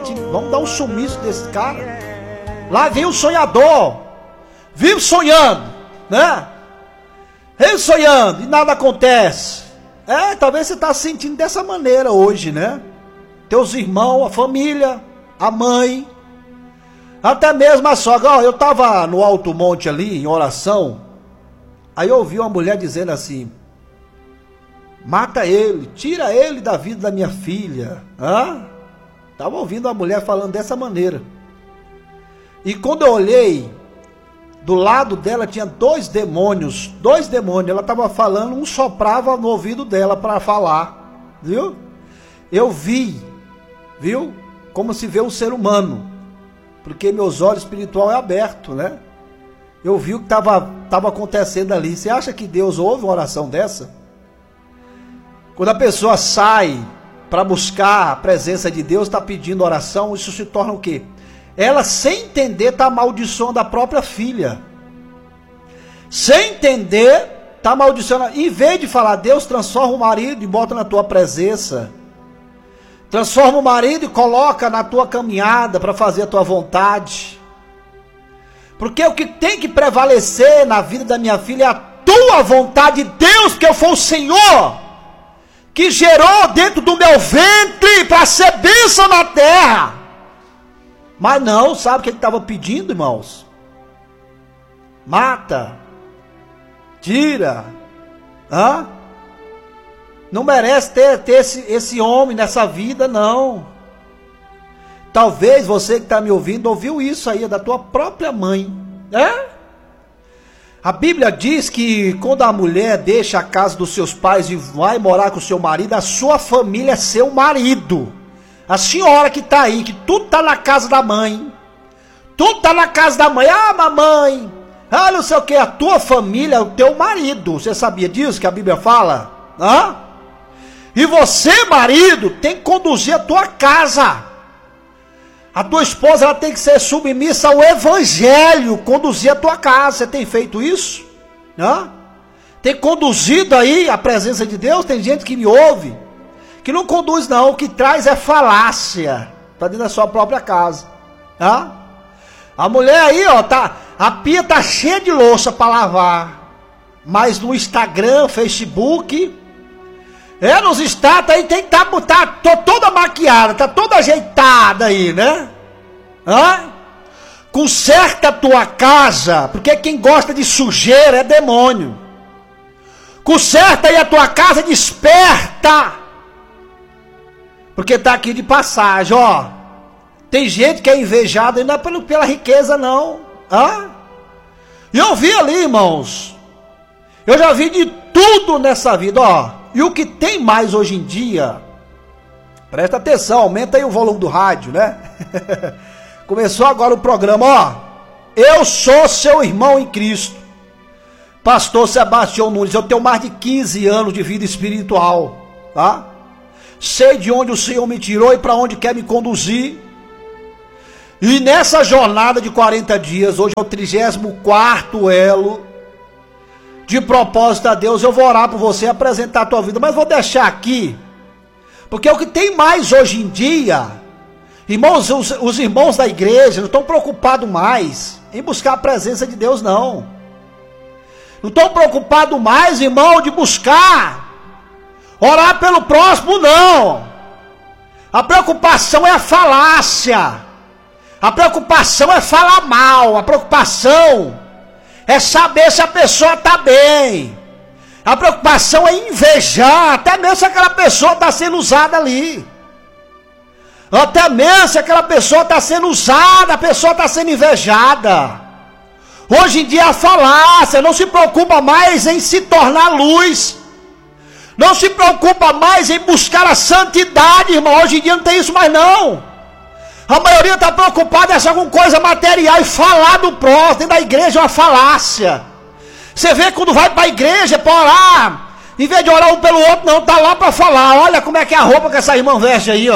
frente, vamos dar um sumiço desse cara. Lá vem o sonhador, vive sonhando, né? Vive sonhando e nada acontece. Talvez você está se sentindo dessa maneira hoje, né? Teus irmãos, a família, a mãe, até mesmo a sogra. Eu estava no Alto Monte ali, em oração, aí eu ouvi uma mulher dizendo assim: mata ele, tira ele da vida da minha filha. Estava ouvindo uma mulher falando dessa maneira. E quando eu olhei, do lado dela tinha dois demônios, ela estava falando, um soprava no ouvido dela para falar, viu? Eu vi, viu? Como se vê um ser humano, porque meus olhos espirituais é aberto, né? Eu vi o que estava acontecendo ali. Você acha que Deus ouve uma oração dessa? Quando a pessoa sai para buscar a presença de Deus, está pedindo oração, isso se torna o quê? Ela, sem entender, está amaldiçoando a própria filha. Sem entender, está amaldiçoando. Em vez de falar: Deus, transforma o marido e bota na tua presença. Transforma o marido e coloca na tua caminhada para fazer a tua vontade. Porque o que tem que prevalecer na vida da minha filha é a tua vontade de Deus, porque foi o Senhor que gerou dentro do meu ventre para ser bênção na terra. Mas não, sabe o que ele estava pedindo, irmãos? Mata, tira, não merece ter esse homem nessa vida, não. Talvez você que está me ouvindo ouviu isso aí da tua própria mãe, A Bíblia diz que quando a mulher deixa a casa dos seus pais e vai morar com o seu marido, a sua família é seu marido. A senhora que está aí, que tudo está na casa da mãe. Tudo está na casa da mãe. Mamãe, não sei o que. A tua família é o teu marido. Você sabia disso que a Bíblia fala? E você, marido, tem que conduzir a tua casa. A tua esposa, ela tem que ser submissa ao evangelho, conduzir a tua casa. Você tem feito isso? Tem conduzido aí a presença de Deus? Tem gente que me ouve que não conduz não, o que traz é falácia para dentro da sua própria casa. A mulher aí, a pia tá cheia de louça para lavar, mas no Instagram, Facebook, nos status aí tem que tá toda maquiada, tá toda ajeitada aí, né? Conserta a tua casa, porque quem gosta de sujeira é demônio. Conserta aí a tua casa, desperta. Porque está aqui de passagem, Tem gente que é invejada e não é pela riqueza, não. E eu vi ali, irmãos. Eu já vi de tudo nessa vida, E o que tem mais hoje em dia, presta atenção, aumenta aí o volume do rádio, né? Começou agora o programa, Eu sou seu irmão em Cristo. Pastor Sebastião Nunes, eu tenho mais de 15 anos de vida espiritual, Sei de onde o Senhor me tirou e para onde quer me conduzir. E nessa jornada de 40 dias, hoje é o 34º elo, de propósito a Deus, eu vou orar por você, apresentar a tua vida, mas vou deixar aqui, porque o que tem mais hoje em dia, irmãos, os irmãos da igreja não estão preocupados mais em buscar a presença de Deus, não. Não estão preocupados mais, irmão, de buscar orar pelo próximo, não. A preocupação é a falácia. A preocupação é falar mal. A preocupação é saber se a pessoa está bem. A preocupação é invejar, até mesmo se aquela pessoa está sendo usada ali. Até mesmo se aquela pessoa está sendo usada, a pessoa está sendo invejada. Hoje em dia a falácia não se preocupa mais em se tornar luz. Não se preocupa mais em buscar a santidade, irmão. Hoje em dia não tem isso mais não. A maioria está preocupada em achar alguma coisa material e falar do próximo. Dentro da igreja é uma falácia. Você vê quando vai para a igreja para orar, em vez de orar um pelo outro, não, está lá para falar. Olha como é que é a roupa que essa irmã veste aí,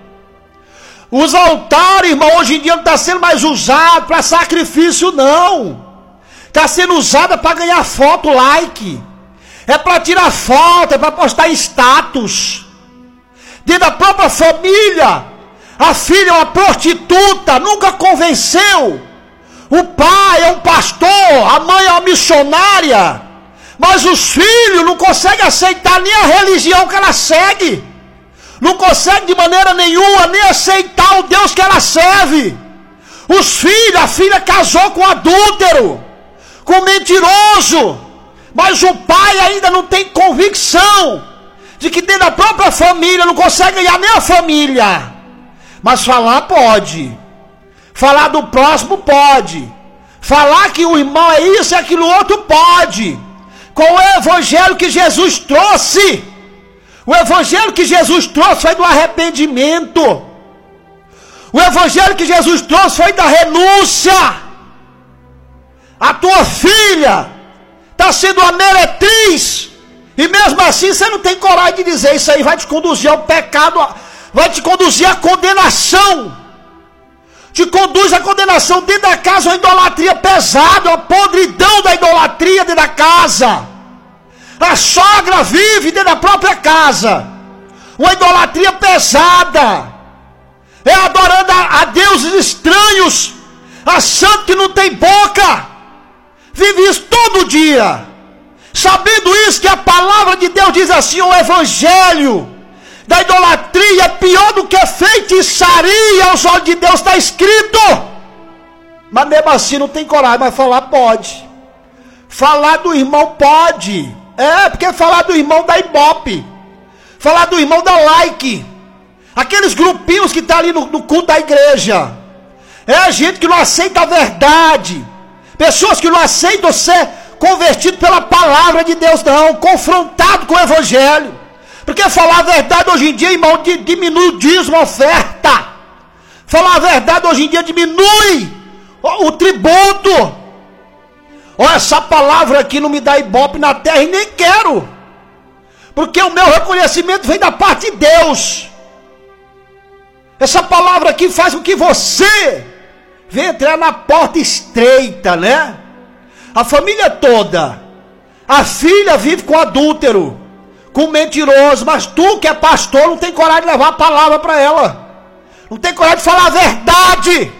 Os altares, irmão, hoje em dia não está sendo mais usado para sacrifício, não. Está sendo usada para ganhar foto, like. É para tirar foto, é para postar status. Dentro da própria família, A filha é uma prostituta, nunca convenceu. O pai é um pastor, a mãe é uma missionária. Mas os filhos não conseguem aceitar nem a religião que ela segue. Não conseguem de maneira nenhuma nem aceitar o Deus que ela serve. Os filhos, a filha casou com adúltero, com mentiroso. Mas o pai ainda não tem convicção de que dentro da própria família não consegue ganhar nem a família. Mas falar pode. Falar do próximo pode. Falar que o irmão é isso e aquilo outro pode. Com o evangelho que Jesus trouxe. O evangelho que Jesus trouxe foi do arrependimento. O evangelho que Jesus trouxe foi da renúncia. A tua filha está sendo uma meretriz. E mesmo assim você não tem coragem de dizer isso aí. Vai te conduzir ao pecado. Vai te conduzir à condenação. Te conduz à condenação dentro da casa, uma idolatria pesada, uma podridão da idolatria dentro da casa. A sogra vive dentro da própria casa, uma idolatria pesada, é adorando a deuses estranhos, achando que não tem boca, vive isso todo dia, sabendo isso, que a palavra de Deus diz assim: o evangelho da idolatria é pior do que feitiçaria aos olhos de Deus, está escrito. Mas mesmo assim não tem coragem, mas falar pode. Falar do irmão pode. Porque falar do irmão dá ibope. Falar do irmão dá like. Aqueles grupinhos que estão ali no culto da igreja. É gente que não aceita a verdade. Pessoas que não aceitam ser convertidos pela palavra de Deus, não. Confrontado com o evangelho. Porque falar a verdade hoje em dia, irmão, diminui o dízimo, a oferta. Falar a verdade hoje em dia diminui o tributo. Olha, essa palavra aqui não me dá ibope na terra e nem quero. Porque o meu reconhecimento vem da parte de Deus. Essa palavra aqui faz com que você venha entrar na porta estreita, né? A família toda. A filha vive com adúltero, com mentiroso, mas tu que é pastor não tem coragem de levar a palavra para ela. Não tem coragem de falar a verdade.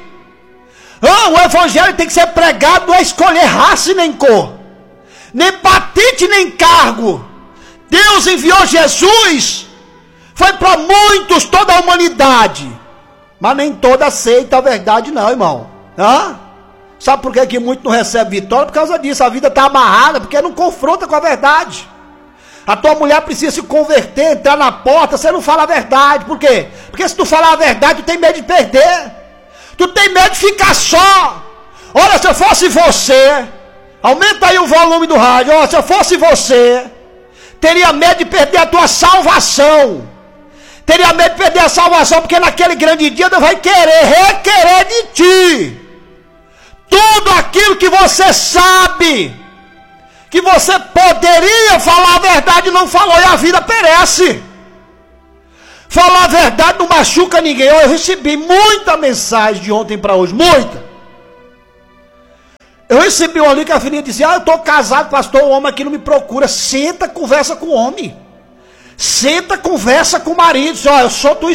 O evangelho tem que ser pregado, não é escolher raça e nem cor, nem patente nem cargo. Deus enviou Jesus, foi para muitos, toda a humanidade, mas nem toda aceita a verdade não, irmão. Sabe por que muitos não recebem vitória? Por causa disso, a vida está amarrada, porque não confronta com a verdade. A tua mulher precisa se converter, entrar na porta, você não fala a verdade. Por quê? Porque se tu falar a verdade, tu tem medo de perder. Tu tem medo de ficar só. Olha, se eu fosse você, aumenta aí o volume do rádio. Olha, se eu fosse você, teria medo de perder a tua salvação. Teria medo de perder a salvação, porque naquele grande dia Deus vai requerer de ti tudo aquilo que você sabe, que você poderia falar a verdade e não falou, e a vida perece. Falar a verdade não machuca ninguém. Eu recebi muita mensagem de ontem para hoje, muita. Eu recebi uma ali que a filhinha dizia: eu estou casado, pastor, o homem aqui não me procura. Senta, conversa com o homem. Senta, conversa com o marido. Diz: eu sou tua